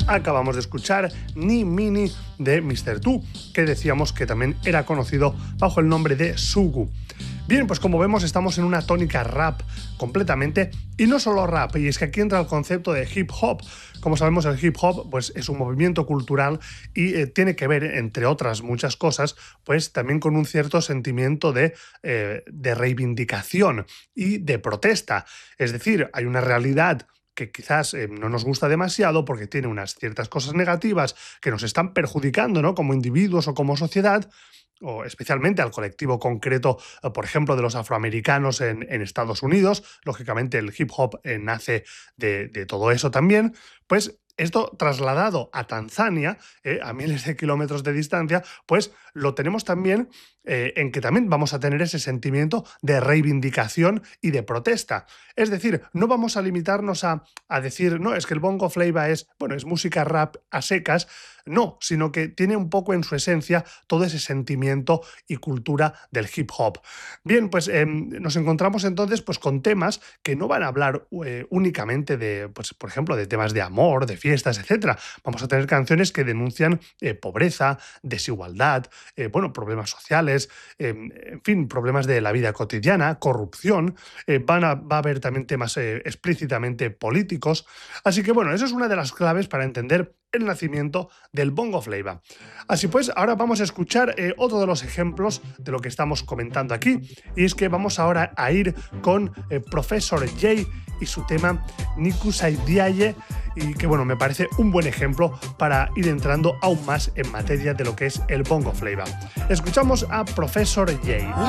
acabamos de escuchar Ni Mini de Mr. Two, que decíamos que también era conocido bajo el nombre de Sugu. Bien, pues como vemos estamos en una tónica rap completamente, y no solo rap, y es que aquí entra el concepto de hip hop. Como sabemos, el hip hop pues, es un movimiento cultural y tiene que ver, entre otras muchas cosas, pues también con un cierto sentimiento de reivindicación y de protesta. Es decir, hay una realidad que quizás no nos gusta demasiado porque tiene unas ciertas cosas negativas que nos están perjudicando, ¿no?, como individuos o como sociedad, o especialmente al colectivo concreto, por ejemplo, de los afroamericanos en Estados Unidos. Lógicamente el hip hop nace de todo eso también. Pues esto trasladado a Tanzania, a miles de kilómetros de distancia, pues lo tenemos también en que también vamos a tener ese sentimiento de reivindicación y de protesta. Es decir, no vamos a limitarnos a decir, no, es que el bongo flava es música rap a secas, no, sino que tiene un poco en su esencia todo ese sentimiento y cultura del hip hop. Bien, pues nos encontramos entonces pues, con temas que no van a hablar únicamente de, pues, por ejemplo, de temas de amor, de fiestas, etc. Vamos a tener canciones que denuncian pobreza, desigualdad, problemas sociales, en fin, problemas de la vida cotidiana, corrupción. Va a haber también temas explícitamente políticos. Así que, eso es una de las claves para entender el nacimiento del bongo flava. Así pues, ahora vamos a escuchar otro de los ejemplos de lo que estamos comentando aquí, y es que vamos ahora a ir con Professor Jay y su tema Nikusaidiaye, y que me parece un buen ejemplo para ir entrando aún más en materia de lo que es el bongo flava. Escuchamos a Professor Jay.